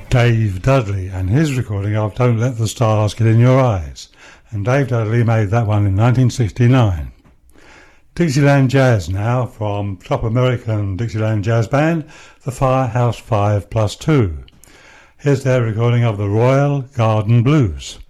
Dave Dudley and his recording of Don't Let the Stars Get in Your Eyes. And Dave Dudley made that one in 1969. Dixieland Jazz now from top American Dixieland jazz band, the Firehouse 5+2. Here's their recording of the Royal Garden Blues.